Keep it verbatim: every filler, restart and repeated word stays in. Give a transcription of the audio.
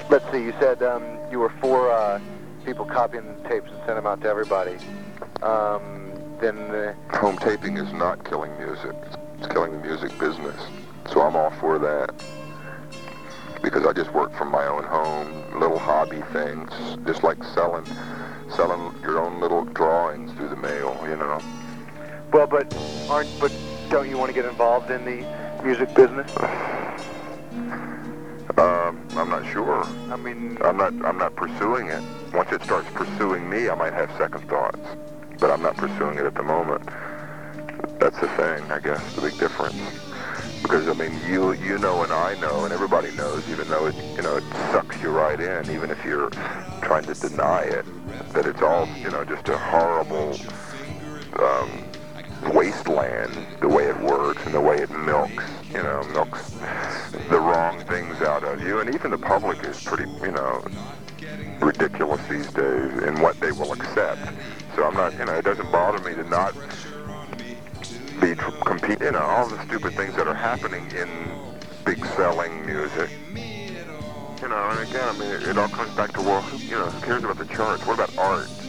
let's see, you said um, you were for uh, people copying the tapes and sending them out to everybody. Um, then uh, home taping is not killing music. It's killing the music business. So I'm all for that. Because I just work from my own home, little hobby things, just like selling selling your own little drawings through the mail, you know. Well, but aren't but don't you want to get involved in the music business? Um, I'm not sure. I mean, I'm not I'm not pursuing it. Once it starts pursuing me, I might have second thoughts. But I'm not pursuing it at the moment. That's the thing, I guess, the big difference. Because, I mean, you you know and I know and everybody knows, even though it, you know, it sucks you right in, even if you're trying to deny it, that it's all, you know, just a horrible um, wasteland, the way it works and the way it milks, you know, milks the wrong things out of you. And even the public is pretty, you know, ridiculous these days in what they will accept. So I'm not, you know, it doesn't bother me to not be compete, you know, all the stupid things that are happening in big selling music. You know, and again, I mean, it, it all comes back to, well, you know, who cares about the charts? What about art?